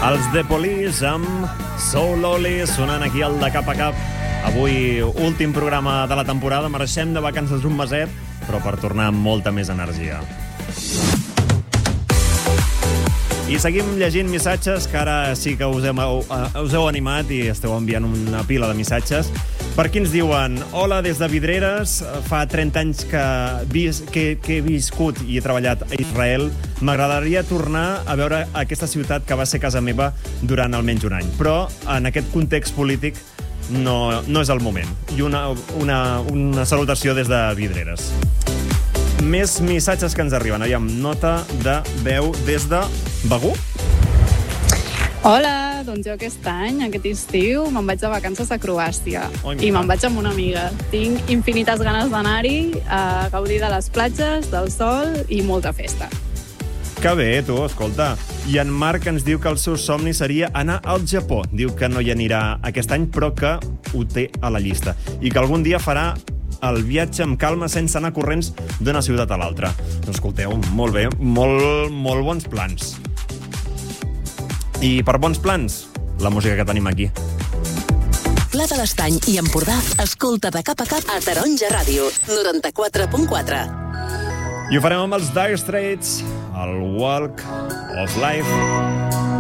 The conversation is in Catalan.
Els The Police amb So Lonely sonant aquí al de cap a cap. Avui, últim programa de la temporada. Marxem de vacances un meset, però per tornar amb molta més energia. I seguim llegint missatges, que ara sí que us heu animat i esteu enviant una pila de missatges. Per aquí ens diuen: hola, des de Vidreres, fa 30 anys que he viscut i he treballat a Israel. M'agradaria tornar a veure aquesta ciutat que va ser casa meva durant almenys un any. Però en aquest context polític no és el moment. I una salutació des de Vidreres. Més missatges que ens arriben. Aviam, nota de veu des de Begur. Hola, doncs jo aquest any, aquest estiu, me'n vaig de vacances a Croàcia. I me'n vaig amb una amiga. Tinc infinites ganes d'anar-hi, a gaudir de les platges, del sol i molta festa. Que bé, tu, escolta. I en Marc ens diu que el seu somni seria anar al Japó. Diu que no hi anirà aquest any, però que ho té a la llista. I que algun dia farà el viatge amb calma sense anar corrents d'una ciutat a l'altra. Doncs escolteu, molt bé, molt bons plans. I per bons plans, la música que tenim aquí. Pla de l'Estany i Empordà, escolta de cap a cap a Taronja Ràdio, 94.4. I ho farem amb els Dire Straits, el Walk of Life.